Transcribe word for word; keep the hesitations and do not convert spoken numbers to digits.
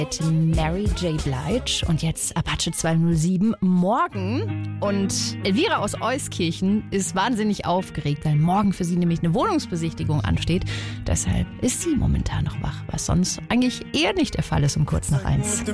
Mary J. Blige und jetzt Apache zweihundertsieben morgen. Und Elvira aus Euskirchen ist wahnsinnig aufgeregt, weil morgen für sie nämlich eine Wohnungsbesichtigung ansteht. Deshalb ist sie momentan noch wach, was sonst eigentlich eher nicht der Fall ist um kurz nach eins.